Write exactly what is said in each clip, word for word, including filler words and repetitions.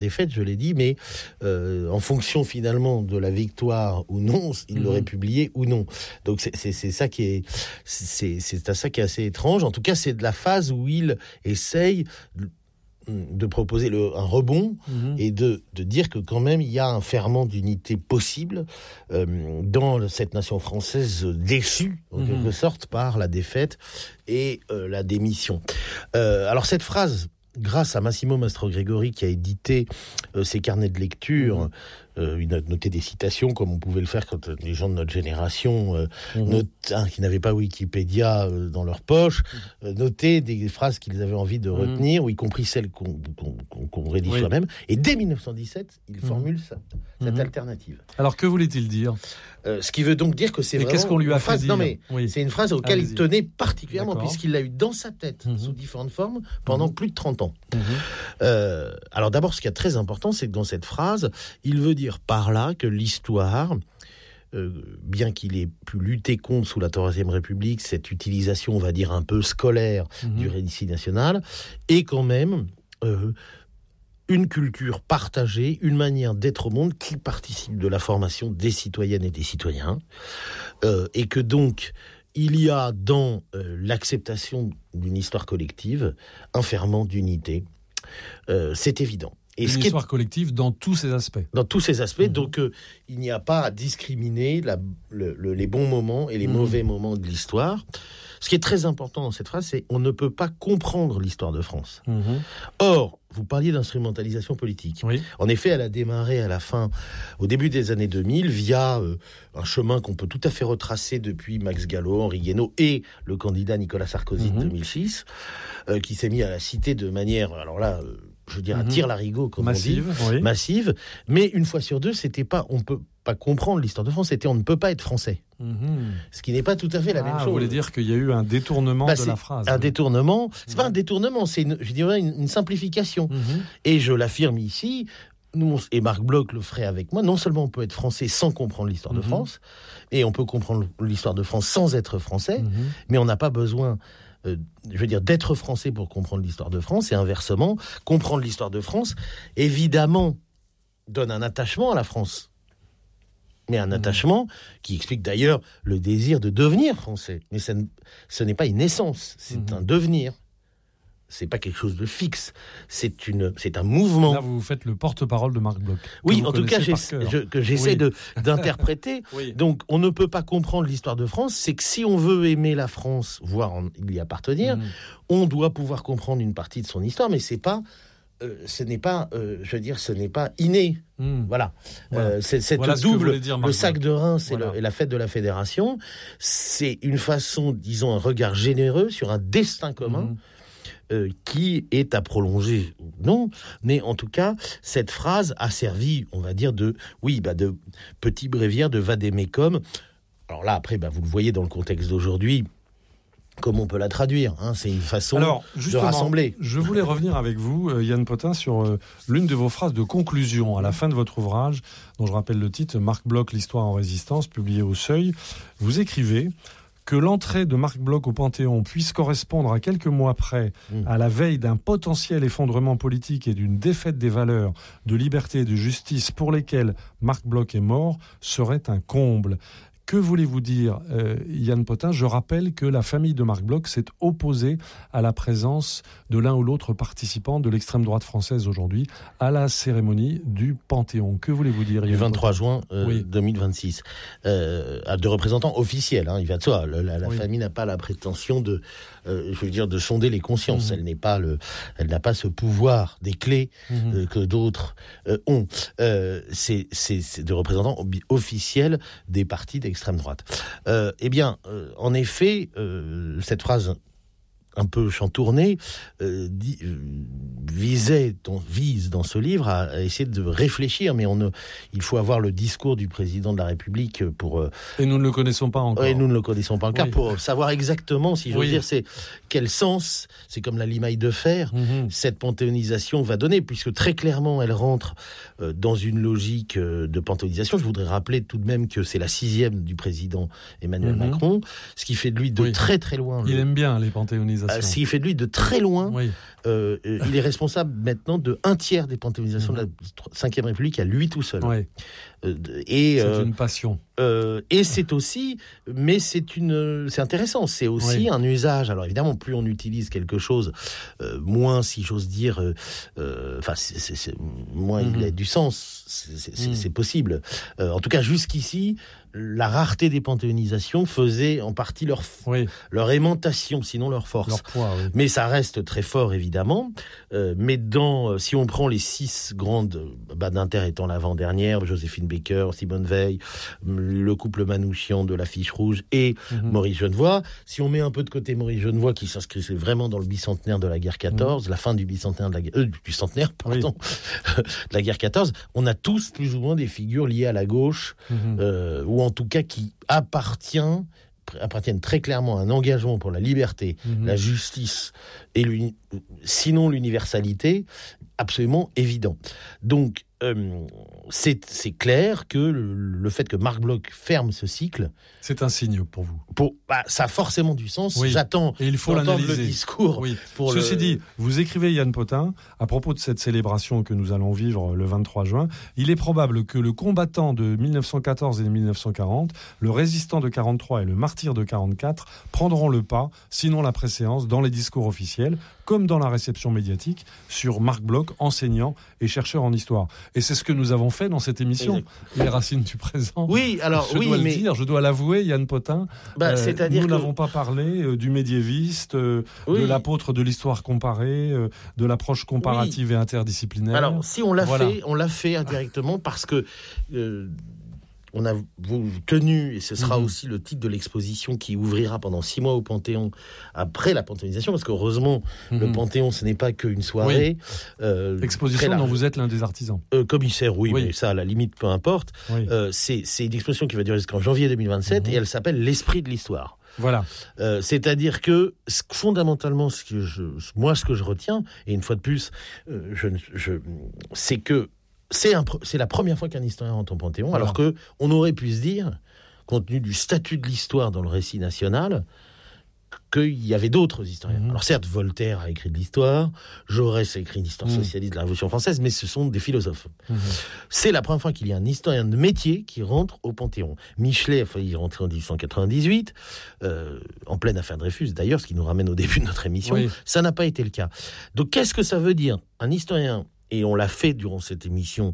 défaite, je l'ai dit, mais euh, en fonction finalement de la victoire ou non, il mmh. l'aurait publié ou non. Donc c'est, c'est, c'est ça qui est, c'est, c'est ça qui est assez étrange. En tout cas, c'est de la phase où il essaye de proposer le, un rebond mmh. et de, de dire que quand même il y a un ferment d'unité possible euh, dans cette nation française déchue en mmh. quelque sorte par la défaite et euh, la démission. Euh, alors cette phrase, grâce à Massimo Mastrogregori qui a édité euh, ses carnets de lecture, mmh. euh, il a noté des citations comme on pouvait le faire quand les gens de notre génération, euh, mmh. note, hein, qui n'avaient pas Wikipédia euh, dans leur poche, mmh. euh, notaient des phrases qu'ils avaient envie de retenir, mmh. ou y compris celles qu'on, qu'on, qu'on, qu'on rédige oui. soi-même. Et dès dix-neuf cent dix-sept, il mmh. formule ça, cette mmh. alternative. Alors que voulait-il dire ? Euh, ce qui veut donc dire que c'est mais vraiment qu'est-ce qu'on lui a une phrase, fait dire ? Non mais oui. c'est une phrase auquel Allez-y. il tenait particulièrement, D'accord. puisqu'il l'a eu dans sa tête, mmh. sous différentes formes, pendant mmh. plus de trente ans. Mmh. Euh, alors d'abord, ce qui est très important, c'est que dans cette phrase, il veut dire par là que l'histoire, euh, bien qu'il ait pu lutter contre sous la Troisième République, cette utilisation, on va dire, un peu scolaire mmh. du récit national, est quand même... Euh, une culture partagée, une manière d'être au monde qui participe de la formation des citoyennes et des citoyens, euh, et que donc il y a dans euh, l'acceptation d'une histoire collective un ferment d'unité. Euh, c'est évident. Et une histoire est... collective dans tous ses aspects. Dans tous ses aspects, mmh. donc euh, il n'y a pas à discriminer la, le, le, les bons moments et les mmh. mauvais moments de l'histoire. Ce qui est très important dans cette phrase, c'est on ne peut pas comprendre l'histoire de France. Mmh. Or, vous parliez d'instrumentalisation politique. Oui. En effet, elle a démarré à la fin, au début des années deux mille, via euh, un chemin qu'on peut tout à fait retracer depuis Max Gallo, Henri Guénaud et le candidat Nicolas Sarkozy mmh. de deux mille six, euh, qui s'est mis à la citer de manière, alors là, euh, je veux dire, à mmh. tire-larigot, comme massive, on dit, oui. massive. Mais une fois sur deux, c'était pas, on peut pas comprendre l'histoire de France, c'était on ne peut pas être français. Mmh. Ce qui n'est pas tout à fait la ah, même chose. Vous voulez dire qu'il y a eu un détournement bah, de la phrase. Un oui. détournement, c'est mmh. pas un détournement, c'est une, je dirais une, une simplification. Mmh. Et je l'affirme ici, nous, et Marc Bloch le ferait avec moi, non seulement on peut être français sans comprendre l'histoire mmh. de France, et on peut comprendre l'histoire de France sans être français, mmh. mais on n'a pas besoin... Euh, je veux dire, d'être français pour comprendre l'histoire de France, et inversement, comprendre l'histoire de France, évidemment, donne un attachement à la France. Mais un mmh. attachement qui explique d'ailleurs le désir de devenir français. Mais ça, ce n'est pas une essence, c'est mmh. un devenir. C'est pas quelque chose de fixe, c'est, une, c'est un mouvement. Là, vous faites le porte-parole de Marc Bloch. Oui, en tout cas, j'ai, je, que j'essaie oui. de, d'interpréter. oui. Donc, on ne peut pas comprendre l'histoire de France, c'est que si on veut aimer la France, voire en, y appartenir, mmh. on doit pouvoir comprendre une partie de son histoire, mais c'est pas... Euh, ce n'est pas, euh, je veux dire, ce n'est pas inné. Mmh. Voilà. voilà. Euh, c'est, cette voilà double, dire, le sac de Reims et, voilà. le, et la fête de la Fédération, c'est une façon, disons, un regard généreux sur un destin commun. Mmh. Euh, qui est à prolonger, non, mais en tout cas, cette phrase a servi, on va dire, de, oui, bah, de petit bréviaire de vade-mecum. Alors là, après, bah, vous le voyez dans le contexte d'aujourd'hui, comment on peut la traduire, hein, c'est une façon Alors, de rassembler. Je voulais revenir avec vous, euh, Yann Potin, sur euh, l'une de vos phrases de conclusion à la fin de votre ouvrage, dont je rappelle le titre, Marc Bloch, l'histoire en résistance, publié au Seuil. Vous écrivez que l'entrée de Marc Bloch au Panthéon puisse correspondre à quelques mois près mmh. à la veille d'un potentiel effondrement politique et d'une défaite des valeurs de liberté et de justice pour lesquelles Marc Bloch est mort serait un comble. Que voulez-vous dire, euh, Yann Potin ? Je rappelle que la famille de Marc Bloch s'est opposée à la présence de l'un ou l'autre participant de l'extrême droite française aujourd'hui à la cérémonie du Panthéon. Que voulez-vous dire, Yann Du vingt-trois Potin ? juin euh, oui. deux mille vingt-six. Euh, de représentants officiels, hein, il va de soi. Le, la la oui. famille n'a pas la prétention de, euh, je veux dire, de sonder les consciences. Mmh. Elle n'est pas le, elle n'a pas ce pouvoir des clés mmh. euh, que d'autres euh, ont. Euh, c'est, c'est, c'est de représentants officiels des partis d'extrême droite. Euh, eh bien, euh, en effet, euh, cette phrase un peu chantournée euh, dit, euh, visait, dans, vise dans ce livre à, à essayer de réfléchir, mais on ne, il faut avoir le discours du président de la République pour... Euh, et nous ne le connaissons pas encore. Et nous ne le connaissons pas encore, oui. pour savoir exactement, si je veux oui. dire, c'est quel sens, c'est comme la limaille de fer, mmh. cette panthéonisation va donner, puisque très clairement, elle rentre euh, dans une logique euh, de panthéonisation. Je voudrais rappeler tout de même que c'est la sixième du président Emmanuel mmh. Macron, ce qui fait de lui de oui. très très loin... Il le... aime bien les panthéonisations. panthéonisation. Ce qui fait de lui de très loin, oui. euh, il est responsable maintenant de un tiers des panthéonisations mmh. de la cinquième République à lui tout seul. Oui. Euh, et, c'est euh, une passion. Euh, et c'est aussi, mais c'est une, c'est intéressant, c'est aussi oui. un usage. Alors évidemment, plus on utilise quelque chose, euh, moins, si j'ose dire, enfin, euh, moins mmh. il a du sens. C'est, c'est, mmh. c'est possible. Euh, en tout cas, jusqu'ici, la rareté des panthéonisations faisait en partie leur, oui. leur aimantation, sinon leur force. Leur poids, oui. Mais ça reste très fort, évidemment. Euh, mais dans, si on prend les six grandes, Badinter étant l'avant-dernière, Joséphine Baker, Simone Veil, le couple Manouchian de l'Affiche Rouge et mm-hmm. Maurice Genevoix. Si on met un peu de côté Maurice Genevoix, qui s'inscrivait vraiment dans le bicentenaire de la guerre quatorze, mm-hmm. la fin du bicentenaire de la guerre, euh, du centenaire, pardon, oui. de la guerre quatorze, on a tous plus ou moins des figures liées à la gauche, mm-hmm. euh, ou en tout cas qui appartient, appartiennent très clairement à un engagement pour la liberté, mmh. la justice et l'uni- sinon l'universalité, absolument évident. Donc, euh, c'est, c'est clair que le, le fait que Marc Bloch ferme ce cycle... C'est un signe pour vous. Pour, bah, ça a forcément du sens. Oui. J'attends et il faut l'analyser. Le discours. Oui. Pour Ceci le... dit, vous écrivez, Yann Potin, à propos de cette célébration que nous allons vivre le vingt-trois juin, il est probable que le combattant de mille neuf cent quatorze et de mille neuf cent quarante, le résistant de quarante-trois et le martyr de quarante-quatre prendront le pas, sinon la préséance, dans les discours officiels, comme dans la réception médiatique, sur Marc Bloch, enseignant et chercheur en histoire. Et c'est ce que nous avons fait dans cette émission, exact. Les racines du présent. Oui, alors je oui, dois mais... le dire, je dois l'avouer, Yann Potin. Bah, euh, c'est-à-dire nous que... n'avons pas parlé euh, du médiéviste, euh, oui. de l'apôtre de l'histoire comparée, euh, de l'approche comparative oui. et interdisciplinaire. Alors, si on l'a voilà. fait, on l'a fait indirectement parce que. Euh, On a tenu, et ce sera mmh. aussi le titre de l'exposition qui ouvrira pendant six mois au Panthéon après la panthéonisation, parce qu'heureusement, mmh. le Panthéon, ce n'est pas qu'une soirée. Oui. Euh, exposition dont vous êtes l'un des artisans. Euh, commissaire, oui, oui, mais ça, à la limite, peu importe. Oui. Euh, c'est, c'est une exposition qui va durer jusqu'en janvier deux mille vingt-sept, mmh. et elle s'appelle L'Esprit de l'Histoire. Voilà. Euh, c'est-à-dire que fondamentalement, ce que je, moi, ce que je retiens, et une fois de plus, euh, je, je, c'est que C'est, un, c'est la première fois qu'un historien rentre au Panthéon, voilà. Alors qu'on aurait pu se dire, compte tenu du statut de l'histoire dans le récit national, qu'il y avait d'autres historiens. Mmh. Alors certes, Voltaire a écrit de l'histoire, Jaurès a écrit une histoire mmh. socialiste de la Révolution française, mais ce sont des philosophes. Mmh. C'est la première fois qu'il y a un historien de métier qui rentre au Panthéon. Michelet a failli rentrer en dix-huit cent quatre-vingt-dix-huit, euh, en pleine affaire Dreyfus, d'ailleurs, ce qui nous ramène au début de notre émission. Oui. Ça n'a pas été le cas. Donc qu'est-ce que ça veut dire ? Un historien, et on l'a fait durant cette émission,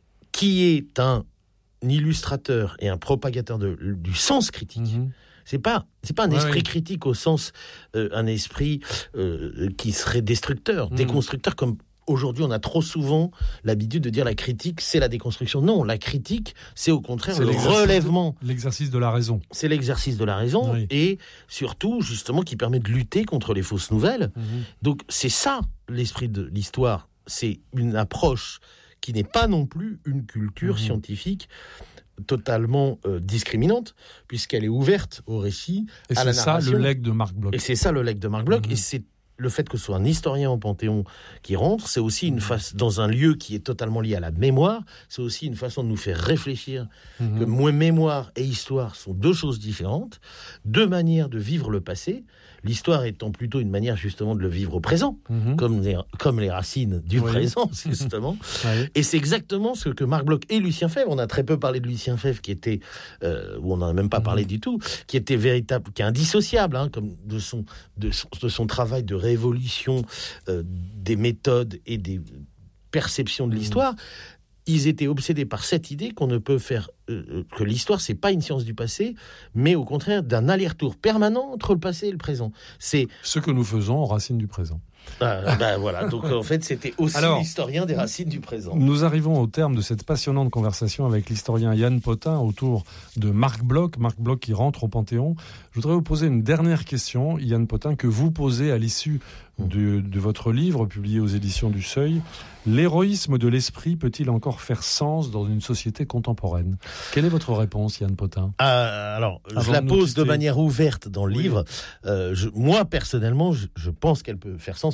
qui est un illustrateur et un propagateur de, du sens critique. Mmh. C'est pas, c'est pas un ouais, esprit oui. critique au sens, euh, un esprit euh, qui serait destructeur, mmh. déconstructeur, comme aujourd'hui on a trop souvent l'habitude de dire la critique, c'est la déconstruction. Non, la critique, c'est au contraire c'est le relèvement. De, l'exercice de la raison. C'est l'exercice de la raison oui. et surtout, justement, qui permet de lutter contre les fausses nouvelles. Mmh. Donc c'est ça, l'esprit de l'histoire. C'est une approche qui n'est pas non plus une culture mmh. scientifique totalement euh, discriminante, puisqu'elle est ouverte au récit, et à la narration. Et c'est ça le legs de Marc Bloch. Et c'est ça le legs de Marc Bloch, mmh. et c'est le fait que ce soit un historien au Panthéon qui rentre, c'est aussi une face dans un lieu qui est totalement lié à la mémoire, c'est aussi une façon de nous faire réfléchir mmh. que moi, mémoire et histoire sont deux choses différentes, deux manières de vivre le passé, l'histoire étant plutôt une manière justement de le vivre au présent, mmh. comme, les, comme les racines du oui. présent, justement. Oui. Et c'est exactement ce que Marc Bloch et Lucien Febvre, on a très peu parlé de Lucien Febvre, qui était, euh, ou on n'en a même pas mmh. parlé du tout, qui était véritable, qui est indissociable, hein, comme de son, de son, de son travail de révolution euh, des méthodes et des perceptions de l'histoire. Mmh. Ils étaient obsédés par cette idée qu'on ne peut faire euh, que l'histoire, c'est pas une science du passé, mais au contraire d'un aller-retour permanent entre le passé et le présent. C'est ce que nous faisons en Racines du présent. Ah, ben voilà, donc en fait c'était aussi Alors, l'historien des racines du présent. Nous arrivons au terme de cette passionnante conversation avec l'historien Yann Potin autour de Marc Bloch, Marc Bloch qui rentre au Panthéon. Je voudrais vous poser une dernière question, Yann Potin, que vous posez à l'issue de, de votre livre publié aux éditions du Seuil. L'héroïsme de l'esprit peut-il encore faire sens dans une société contemporaine ? Quelle est votre réponse, Yann Potin ? euh, Alors, Avant je la pose de manière ouverte dans le oui. livre. Euh, je, moi, personnellement, je, je pense qu'elle peut faire sens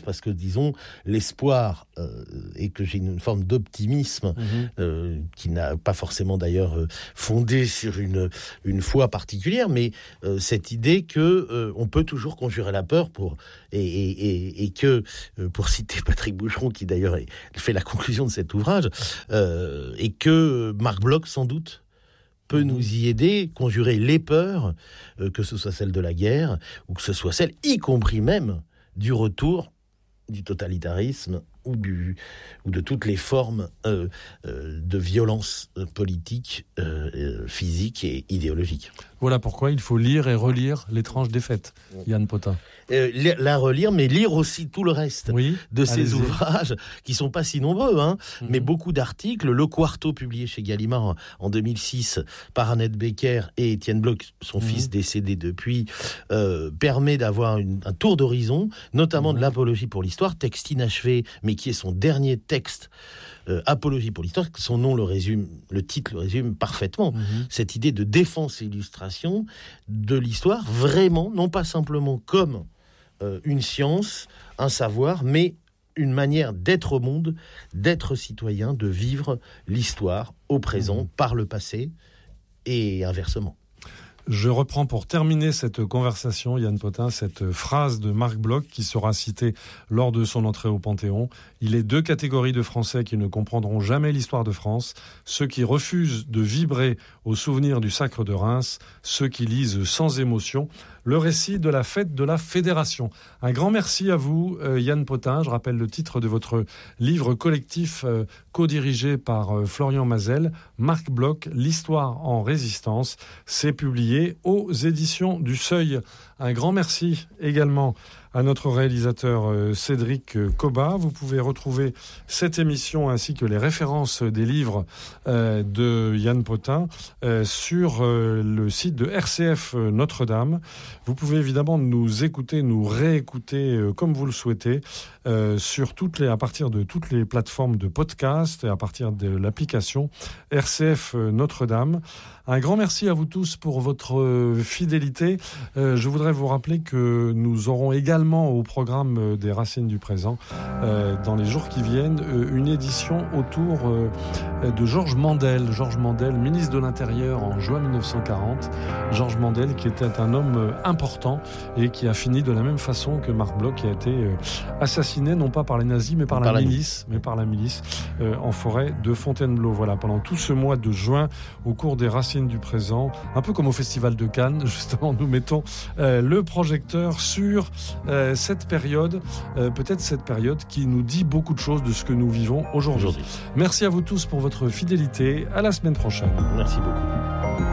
parce que, disons, l'espoir euh, et que j'ai une forme d'optimisme mmh. euh, qui n'a pas forcément d'ailleurs euh, fondé sur une, une foi particulière, mais euh, cette idée que euh, on peut toujours conjurer la peur pour et, et, et, et que, euh, pour citer Patrick Boucheron, qui d'ailleurs fait la conclusion de cet ouvrage, euh, et que Marc Bloch, sans doute, peut nous y aider, conjurer les peurs, euh, que ce soit celle de la guerre, ou que ce soit celle, y compris même, du retour du totalitarisme ou, du, ou de toutes les formes euh, euh, de violence politique, euh, physique et idéologique. Voilà pourquoi il faut lire et relire L'étrange défaite, Yann Potin. Euh, la relire, mais lire aussi tout le reste oui, de ces allez-y. ouvrages, qui sont pas si nombreux, hein, mm-hmm. mais beaucoup d'articles. Le Quarto, publié chez Gallimard en deux mille six par Annette Becker et Étienne Bloch, son mm-hmm. fils décédé depuis, euh, permet d'avoir une, un tour d'horizon, notamment mm-hmm. de l'Apologie pour l'histoire, texte inachevé, mais qui est son dernier texte. Euh, Apologie pour l'histoire, son nom le résume, le titre le résume parfaitement. Mmh. Cette idée de défense et illustration de l'histoire, vraiment, non pas simplement comme euh, une science, un savoir, mais une manière d'être au monde, d'être citoyen, de vivre l'histoire au présent, mmh. par le passé et inversement. Je reprends pour terminer cette conversation, Yann Potin, cette phrase de Marc Bloch qui sera citée lors de son entrée au Panthéon. Il est deux catégories de Français qui ne comprendront jamais l'histoire de France. Ceux qui refusent de vibrer au souvenir du sacre de Reims, ceux qui lisent sans émotion le récit de la fête de la Fédération. Un grand merci à vous, euh, Yann Potin. Je rappelle le titre de votre livre collectif euh, co-dirigé par euh, Florian Mazel, Marc Bloch, L'histoire en résistance. C'est publié aux éditions du Seuil. Un grand merci également à notre réalisateur euh, Cédric euh, Cobat. Vous pouvez retrouver cette émission ainsi que les références des livres euh, de Yann Potin euh, sur euh, le site de R C F euh, Notre-Dame. Vous pouvez évidemment nous écouter, nous réécouter euh, comme vous le souhaitez euh, sur toutes les, à partir de toutes les plateformes de podcast et à partir de l'application R C F euh, Notre-Dame. Un grand merci à vous tous pour votre euh, fidélité. Euh, je voudrais vous rappeler que nous aurons également au programme des Racines du présent, euh, dans les jours qui viennent, euh, une édition autour euh, de Georges Mandel. Georges Mandel, ministre de l'Intérieur en juin mille neuf cent quarante. Georges Mandel qui était un homme euh, important et qui a fini de la même façon que Marc Bloch, qui a été euh, assassiné non pas par les nazis mais par, par la, la milice, mais par la milice euh, en forêt de Fontainebleau. Voilà, pendant tout ce mois de juin, au cours des Racines du présent, un peu comme au Festival de Cannes, justement, nous mettons euh, le projecteur sur euh, cette période, euh, peut-être cette période qui nous dit beaucoup de choses de ce que nous vivons aujourd'hui. aujourd'hui. Merci à vous tous pour votre fidélité. À la semaine prochaine. Merci beaucoup.